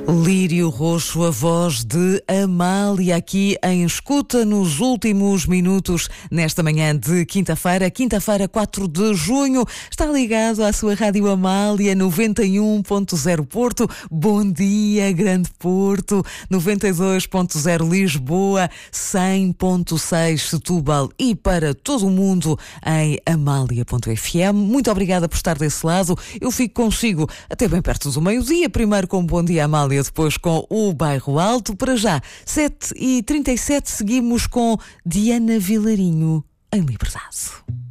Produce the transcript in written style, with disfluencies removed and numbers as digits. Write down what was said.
Lírio Roxo, a voz de Amália, aqui em escuta nos últimos minutos, nesta manhã de quinta-feira, 4 de junho. Está ligado à sua Rádio Amália 91.0 Porto. Bom dia, Grande Porto. 92.0 Lisboa, 100.6 Setúbal e para todo o mundo em amália.fm. Muito obrigada por estar desse lado. Eu fico consigo até bem perto do meio-dia. Primeiro com Bom Dia Amália, depois com o Bairro Alto. Para já, 7h37, seguimos com Diana Vilarinho em Liberdade.